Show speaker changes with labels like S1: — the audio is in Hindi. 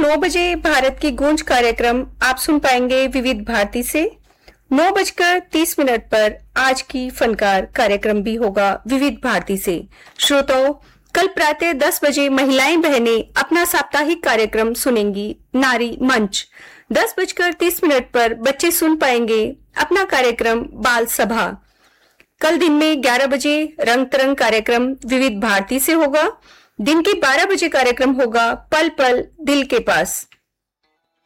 S1: 9 बजे भारत की गूंज कार्यक्रम आप सुन पाएंगे विविध भारती से। 9:30 पर आज की फनकार कार्यक्रम भी होगा विविध भारती से। श्रोताओं, कल प्रातः 10 बजे महिलाएं बहनें अपना साप्ताहिक कार्यक्रम सुनेंगी नारी मंच। 10:30 पर बच्चे सुन पाएंगे अपना कार्यक्रम बाल सभा। कल दिन में 11 बजे रंग तरंग कार्यक्रम विविध भारती से होगा। दिन के 12 बजे कार्यक्रम होगा पल पल दिल के पास।